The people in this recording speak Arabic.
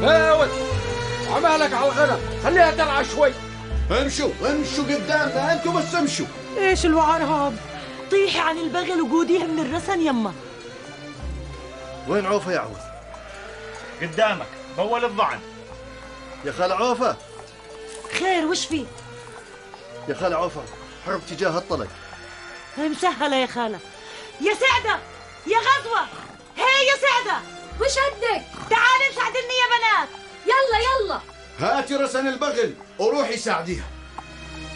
يا ولد عمالك على الغنم، خليها ترعى شوي. امشوا قدامنا، انتوا بس امشوا. ايش الوعر هاد؟ طيحي عن البغل وقوديها من الرسن يما. وين عوفة يا عوض؟ قدامك بول الضعن. يا خال عوفة. خير وش في؟ يا خال عوفة، حرب تجاه الطلق. هي مسهلة يا خالة. يا سعدة يا غزوة، هي يا سعدة. وش هدك؟ تعالي نساعدني يا بنات. يلا هاتي رسن البغل وروحي ساعديها.